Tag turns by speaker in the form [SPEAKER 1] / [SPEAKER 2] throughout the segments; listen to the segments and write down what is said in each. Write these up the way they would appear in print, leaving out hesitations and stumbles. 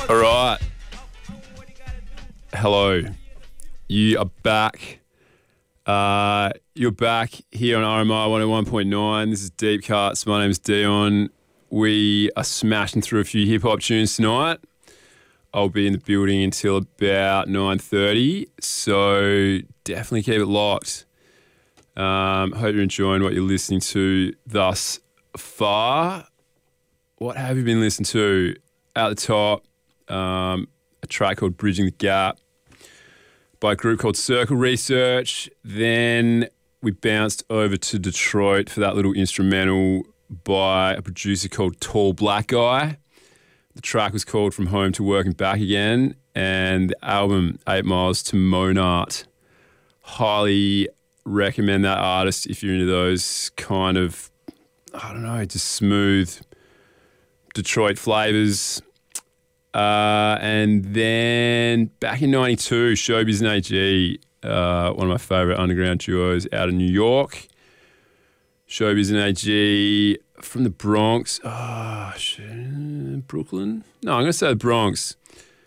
[SPEAKER 1] All right. Hello. You are back. You're back here on RMI 101.9. This is Deep Cuts. My name is Dion. We are smashing through a few hip-hop tunes tonight. I'll be in the building until about 9:30, so definitely keep it locked. Hope you're enjoying what you're listening to thus far. What have you been listening to? At the top, a track called Bridging the Gap by a group called Circle Research. Then we bounced over to Detroit for that little instrumental by a producer called Tall Black Guy. The track was called From Home to Work and Back Again, and the album 8 Miles to Monart. Highly recommend that artist if you're into those kind of, I don't know, just smooth Detroit flavors. And then back in 92, Showbiz and AG, one of my favorite underground duos out of New York. Showbiz and AG from the Bronx. Oh, shit. Brooklyn? No, I'm going to say the Bronx.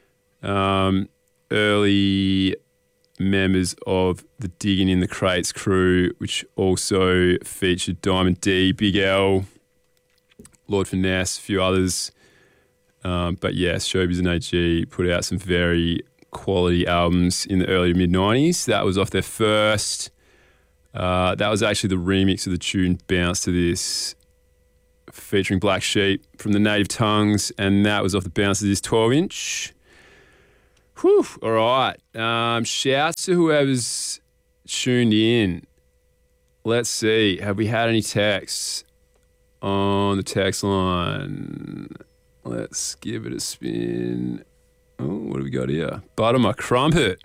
[SPEAKER 1] Early members of the Digging in the Crates crew, which also featured Diamond D, Big L, Lord Finesse, a few others. But yes, Showbiz and AG put out some very quality albums in the early mid-90s. That was off their first. That was actually the remix of the tune Bounce to This, featuring Black Sheep from the Native Tongues, and that was off the Bounce to This 12-inch. Whew, all right. Shouts to whoever's tuned in. Let's see. Have we had any texts on the text line? Let's give it a spin. Oh, what do we got here? Butter my crumpet.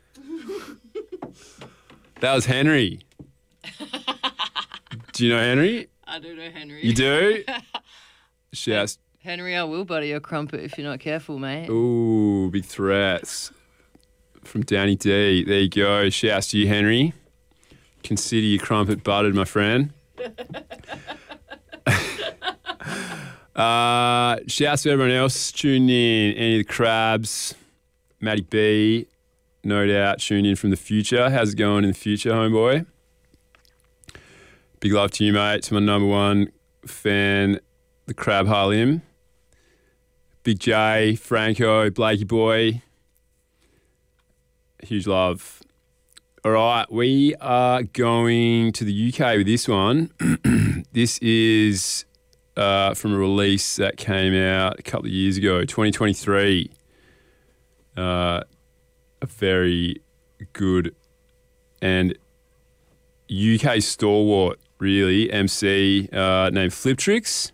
[SPEAKER 1] That was Henry. Do you know Henry?
[SPEAKER 2] I do know Henry.
[SPEAKER 1] You do? Shouts.
[SPEAKER 2] Henry, I will butter your crumpet if you're not careful, mate.
[SPEAKER 1] Ooh, big threats from Danny D. There you go. Shouts to you, Henry. Consider your crumpet buttered, my friend. Shouts to everyone else tuning in. Any of the Crabs, Matty B, no doubt tuned in from the future. How's it going in the future, homeboy? Big love to you, mate. To my number one fan, the Crab Halim. Big J, Franco, Blakey boy. Huge love. All right, we are going to the UK with this one. This is from a release that came out a couple of years ago, 2023. A very good and UK stalwart, really, MC named Fliptrix,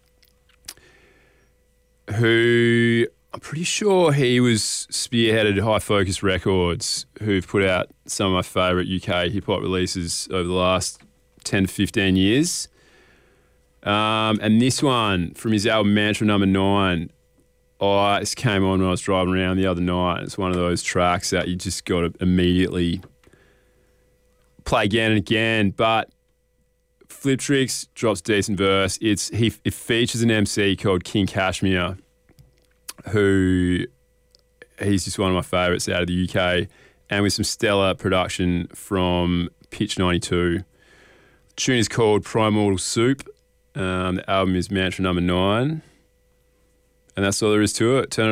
[SPEAKER 1] who I'm pretty sure he was spearheaded High Focus Records, who've put out some of my favourite UK hip-hop releases over the last 10 to 15 years. And this one, from his album Mantra No. 9, this came on when I was driving around the other night. It's one of those tracks that you just got to immediately play again and again. But Fliptrix drops a decent verse. It features an MC called King Kashmir, who he's just one of my favourites out of the UK, and with some stellar production from Pitch 92. The tune is called Primordial Soup. The album is Mantra No. 9. And that's all there is to it. Turn it